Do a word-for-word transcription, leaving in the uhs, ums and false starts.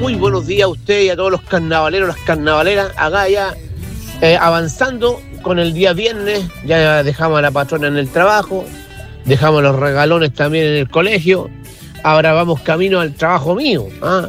muy buenos días a usted y a todos los carnavaleros, las carnavaleras, acá ya eh, avanzando con el día viernes, ya dejamos a la patrona en el trabajo, dejamos los regalones también en el colegio, ahora vamos camino al trabajo mío, ¿ah?